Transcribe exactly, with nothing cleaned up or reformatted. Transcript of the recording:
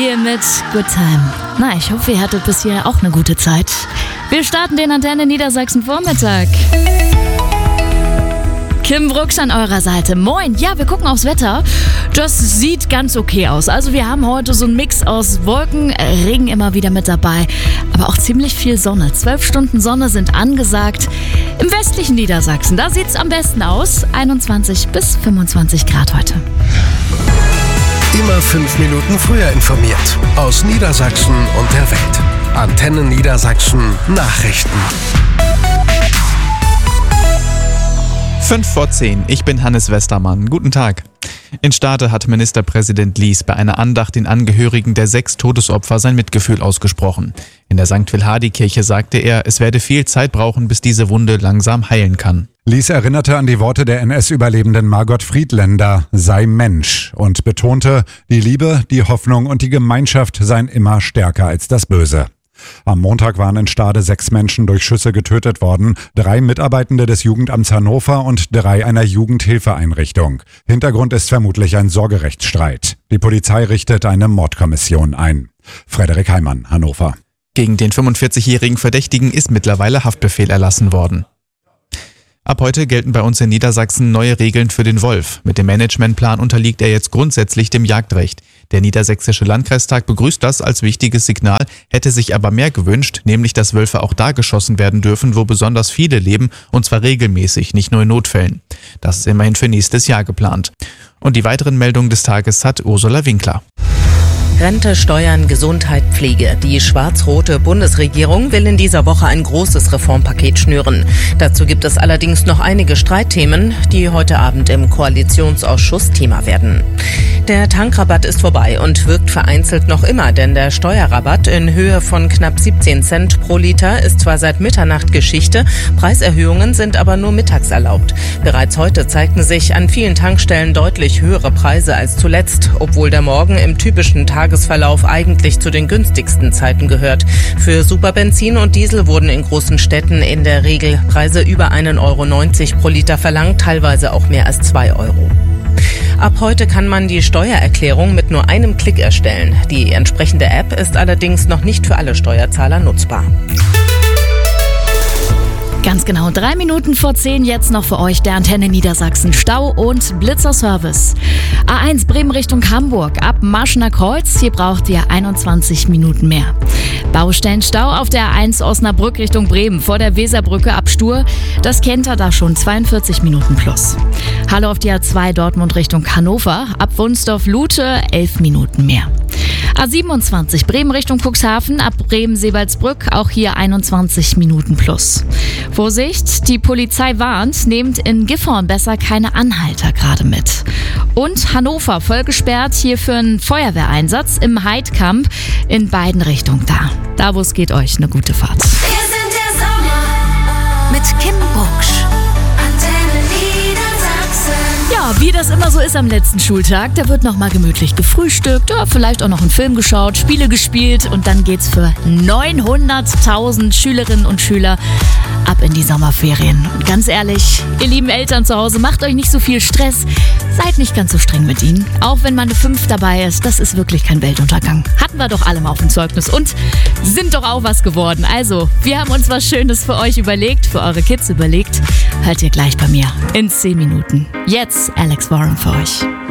hier mit Good Time. Na, ich hoffe, ihr hattet bisher auch eine gute Zeit. Wir starten den Antenne Niedersachsen Vormittag. Kim Brucksch an eurer Seite. Moin. Ja, wir gucken aufs Wetter. Das sieht ganz okay aus. Also wir haben heute so einen Mix aus Wolken, Regen immer wieder mit dabei, aber auch ziemlich viel Sonne. Zwölf Stunden Sonne sind angesagt. Im westlichen Niedersachsen, da sieht's am besten aus. einundzwanzig bis fünfundzwanzig Grad heute. Immer fünf Minuten früher informiert. Aus Niedersachsen und der Welt. Antenne Niedersachsen Nachrichten. Fünf vor zehn. Ich bin Hannes Westermann. Guten Tag. In Stade hat Ministerpräsident Lies bei einer Andacht den Angehörigen der sechs Todesopfer sein Mitgefühl ausgesprochen. In der Sankt Wilhardi-Kirche sagte er, es werde viel Zeit brauchen, bis diese Wunde langsam heilen kann. Lies erinnerte an die Worte der N S-Überlebenden Margot Friedländer, sei Mensch, und betonte, die Liebe, die Hoffnung und die Gemeinschaft seien immer stärker als das Böse. Am Montag waren in Stade sechs Menschen durch Schüsse getötet worden, drei Mitarbeitende des Jugendamts Hannover und drei einer Jugendhilfeeinrichtung. Hintergrund ist vermutlich ein Sorgerechtsstreit. Die Polizei richtet eine Mordkommission ein. Frederik Heimann, Hannover. Gegen den fünfundvierzigjährigen Verdächtigen ist mittlerweile Haftbefehl erlassen worden. Ab heute gelten bei uns in Niedersachsen neue Regeln für den Wolf. Mit dem Managementplan unterliegt er jetzt grundsätzlich dem Jagdrecht. Der Niedersächsische Landkreistag begrüßt das als wichtiges Signal, hätte sich aber mehr gewünscht, nämlich dass Wölfe auch da geschossen werden dürfen, wo besonders viele leben, und zwar regelmäßig, nicht nur in Notfällen. Das ist immerhin für nächstes Jahr geplant. Und die weiteren Meldungen des Tages hat Ursula Winkler. Rente, Steuern, Gesundheit, Pflege. Die schwarz-rote Bundesregierung will in dieser Woche ein großes Reformpaket schnüren. Dazu gibt es allerdings noch einige Streitthemen, die heute Abend im Koalitionsausschuss Thema werden. Der Tankrabatt ist vorbei und wirkt vereinzelt noch immer, denn der Steuerrabatt in Höhe von knapp siebzehn Cent pro Liter ist zwar seit Mitternacht Geschichte, Preiserhöhungen sind aber nur mittags erlaubt. Bereits heute zeigten sich an vielen Tankstellen deutlich höhere Preise als zuletzt, obwohl der Morgen im typischen Tagesverlauf eigentlich zu den günstigsten Zeiten gehört. Für Superbenzin und Diesel wurden in großen Städten in der Regel Preise über einen Euro neunzig pro Liter verlangt, teilweise auch mehr als zwei Euro. Ab heute kann man die Steuererklärung mit nur einem Klick erstellen. Die entsprechende App ist allerdings noch nicht für alle Steuerzahler nutzbar. Ganz genau, drei Minuten vor zehn jetzt noch für euch der Antenne Niedersachsen Stau- und Blitzerservice. A eins Bremen Richtung Hamburg ab Marschener Kreuz, hier braucht ihr einundzwanzig Minuten mehr. Baustellenstau auf der A eins Osnabrück Richtung Bremen vor der Weserbrücke ab Stur, das kennt ihr da schon, zweiundvierzig Minuten plus. Hallo auf die A zwei Dortmund Richtung Hannover ab Wunsdorf-Lute, elf Minuten mehr. A siebenundzwanzig Bremen Richtung Cuxhaven ab Bremen-Seebaldsbrück, auch hier einundzwanzig Minuten plus. Vorsicht, die Polizei warnt, nehmt in Gifhorn besser keine Anhalter gerade mit. Und Hannover voll gesperrt hier für einen Feuerwehreinsatz im Heidkamp in beiden Richtungen da. Da wo es geht, euch eine gute Fahrt. Wir sind der Sommer mit Kim Brucksch. Antenne Niedersachsen. Ja, wie das immer so ist am letzten Schultag, da wird nochmal gemütlich gefrühstückt, ja, vielleicht auch noch einen Film geschaut, Spiele gespielt und dann geht's für neunhunderttausend Schülerinnen und Schüler ab in die Sommerferien. Und ganz ehrlich, ihr lieben Eltern zu Hause, macht euch nicht so viel Stress, seid nicht ganz so streng mit ihnen. Auch wenn mal eine fünf dabei ist, das ist wirklich kein Weltuntergang. Hatten wir doch alle mal auf dem Zeugnis und sind doch auch was geworden. Also, wir haben uns was Schönes für euch überlegt, für eure Kids überlegt. Hört ihr gleich bei mir in zehn Minuten. Jetzt Alex Warren für euch.